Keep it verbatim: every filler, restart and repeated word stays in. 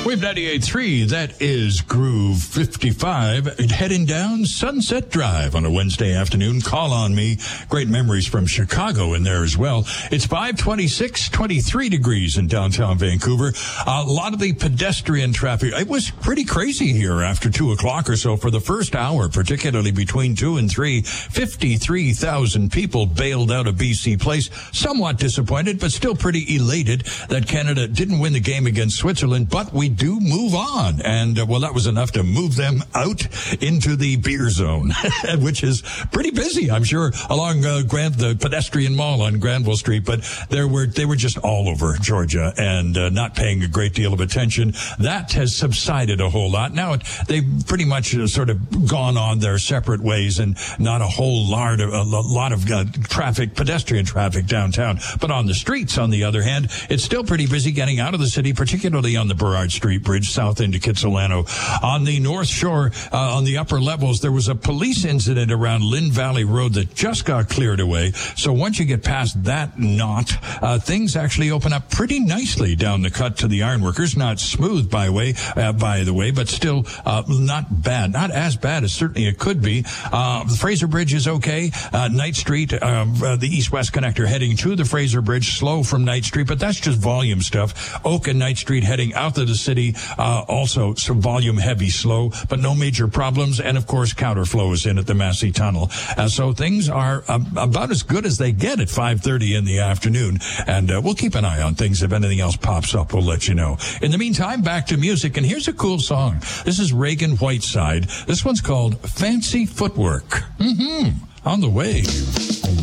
Wave ninety-eight point three, that is Groove fifty-five, heading down Sunset Drive on a Wednesday afternoon. Call on me. Great memories from Chicago in there as well. It's five twenty-six, twenty-three degrees in downtown Vancouver. A lot of the pedestrian traffic, it was pretty crazy here after two o'clock or so for the first hour, particularly between two and three. fifty-three thousand people bailed out of B C Place. Somewhat disappointed, but still pretty elated that Canada didn't win the game against Switzerland, but we do move on. And, uh, well, that was enough to move them out into the beer zone, which is pretty busy, I'm sure, along uh, Grand, the pedestrian mall on Granville Street. But there were, they were just all over Georgia and uh, not paying a great deal of attention. That has subsided a whole lot. Now, it, they've pretty much uh, sort of gone on their separate ways and not a whole lot of, a lot of uh, traffic, pedestrian traffic downtown. But on the streets, on the other hand, it's still pretty busy getting out of the city, particularly on the Burrard Street Bridge south into Kitsilano. On the North Shore, uh, on the upper levels, there was a police incident around Lynn Valley Road that just got cleared away. So once you get past that knot, uh, things actually open up pretty nicely down the cut to the Ironworkers. Not smooth, by way, uh, by the way, but still uh, not bad. Not as bad as certainly it could be. Uh, the Fraser Bridge is okay. Uh, Knight Street, uh, uh, the east-west connector heading to the Fraser Bridge, slow from Knight Street, but that's just volume stuff. Oak and Knight Street heading out of the city. Uh, also some volume heavy, slow, but no major problems. And of course, counterflow is in at the Massey Tunnel. Uh, so things are uh, about as good as they get at five thirty in the afternoon. And uh, we'll keep an eye on things. If anything else pops up, we'll let you know. In the meantime, back to music. And here's a cool song. This is Reagan Whiteside. This one's called Fancy Footwork. Mm-hmm. On the way.